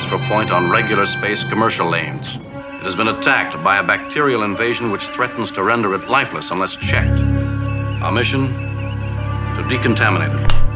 transfer point on regular space commercial lanes. It has been attacked by a bacterial invasion which threatens to render it lifeless unless checked. Our mission, to decontaminate it.